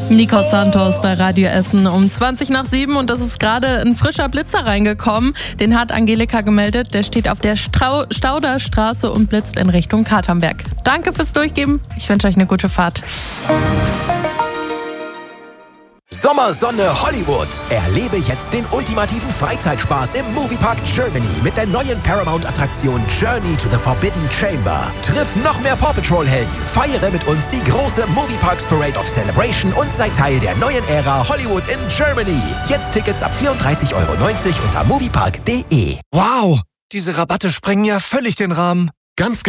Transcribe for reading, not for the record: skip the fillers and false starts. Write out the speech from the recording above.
Nikos Santos bei Radio Essen um 7:20 und das ist gerade ein frischer Blitzer reingekommen. Den hat Angelika gemeldet. Der steht auf der Stauderstraße und blitzt in Richtung Katernberg. Danke fürs Durchgeben. Ich wünsche euch eine gute Fahrt. Sommersonne Hollywood. Erlebe jetzt den ultimativen Freizeitspaß im Moviepark Germany mit der neuen Paramount-Attraktion Journey to the Forbidden Chamber. Triff noch mehr Paw Patrol-Helden, feiere mit uns die große Movieparks Parade of Celebration und sei Teil der neuen Ära Hollywood in Germany. Jetzt Tickets ab 34,90 € unter moviepark.de. Wow, diese Rabatte sprengen ja völlig den Rahmen. Ganz